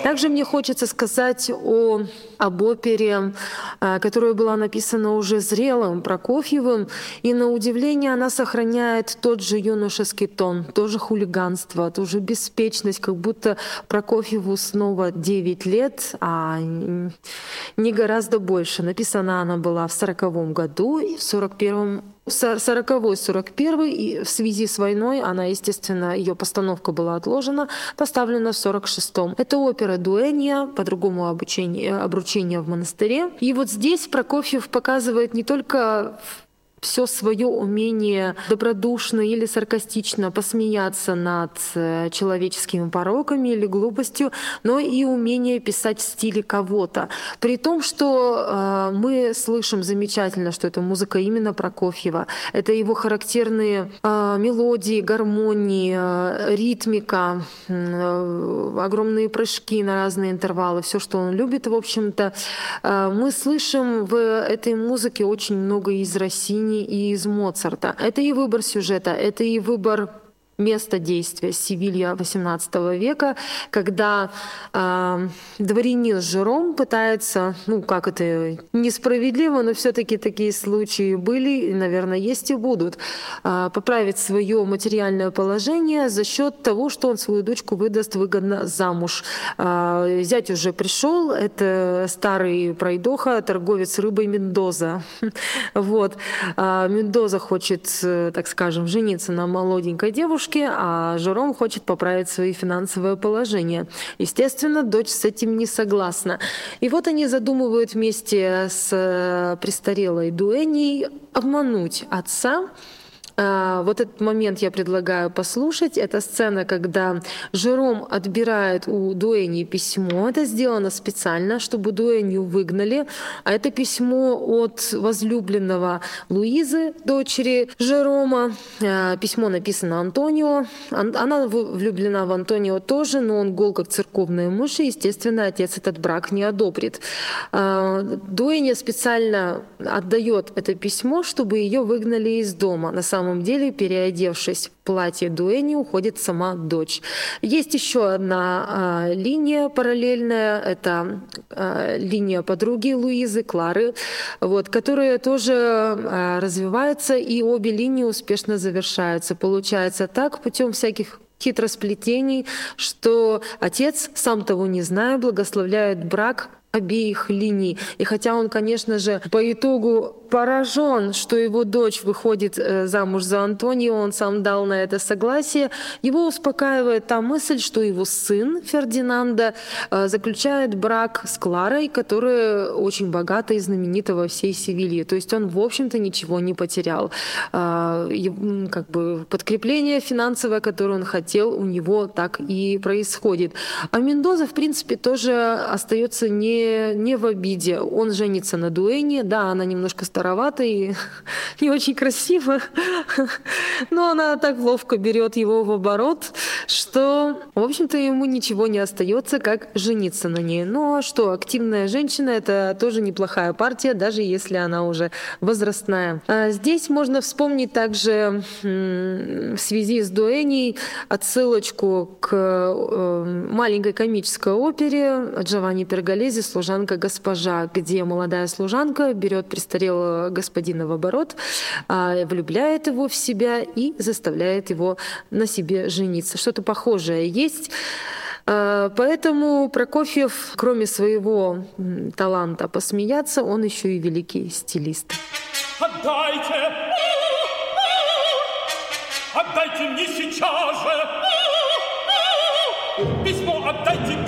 Также мне хочется сказать об опере, которая была написана уже зрелым Прокофьевым, и на удивление она сохраняет тот же юношеский тон, тоже хулиганство, тоже беспечность, как будто Прокофьеву снова 9 лет, а не гораздо больше. Написана она была в 40-м году, и в 41-м 40-41, и в связи с войной она, естественно, ее постановка была отложена, поставлена в 46-м. Это опера «Дуэнья», по-другому обручение в монастыре. И вот здесь Прокофьев показывает не только все свое умение добродушно или саркастично посмеяться над человеческими пороками или глупостью, но и умение писать в стиле кого-то. При том, что мы слышим замечательно, что это музыка именно Прокофьева. Это его характерные мелодии, гармонии, ритмика, огромные прыжки на разные интервалы, все, что он любит, в общем-то. Мы слышим в этой музыке очень много из Россини и из Моцарта. Это и выбор сюжета, это и выбор место действия Севилья XVIII века, когда дворянин Жером пытается, как это несправедливо, но все-таки такие случаи были и, наверное, есть и будут, поправить свое материальное положение за счет того, что он свою дочку выдаст выгодно замуж. Зять уже пришел, это старый пройдоха, торговец рыбой Мендоза. Вот. Мендоза хочет, так скажем, жениться на молоденькой девушке, а Жером хочет поправить свои финансовое положение. Естественно, дочь с этим не согласна. И вот они задумывают вместе с престарелой Дуэней обмануть отца. Вот этот момент я предлагаю послушать. Это сцена, когда Жером отбирает у Дуэни письмо. Это сделано специально, чтобы Дуэнью выгнали. А это письмо от возлюбленного Луизы, дочери Жерома. Письмо написано Антонио. Она влюблена в Антонио тоже, но он гол как церковная мышь, и, естественно, отец этот брак не одобрит. Дуэня специально отдает это письмо, чтобы ее выгнали из дома. На самом деле, переодевшись в платье Дуэни, уходит сама дочь. Есть еще одна линия параллельная, это линия подруги Луизы, Клары, которая тоже развивается, и обе линии успешно завершаются. Получается так, путем всяких хитросплетений, что отец, сам того не зная, благословляет брак обеих линий. И хотя он, конечно же, по итогу поражен, что его дочь выходит замуж за Антонио, он сам дал на это согласие, его успокаивает та мысль, что его сын Фердинанда заключает брак с Кларой, которая очень богата и знаменита во всей Севилье. То есть он, в общем-то, ничего не потерял. Подкрепление финансовое, которое он хотел, у него так и происходит. А Мендоза, в принципе, тоже остается не в обиде. Он женится на Дуэне, да, она немножко старовата и не очень красиво, но она так ловко берет его в оборот, что, в общем-то, ему ничего не остается, как жениться на ней. Ну а что, активная женщина — это тоже неплохая партия, даже если она уже возрастная. Здесь можно вспомнить также в связи с Дуэней отсылочку к маленькой комической опере Джованни Перголези «Служанка-госпожа», где молодая служанка берет престарелого господина в оборот, влюбляет его в себя и заставляет его на себе жениться. Что-то похожее есть. Поэтому Прокофьев, кроме своего таланта посмеяться, он еще и великий стилист. Отдайте мне сейчас же! Письмо отдайте!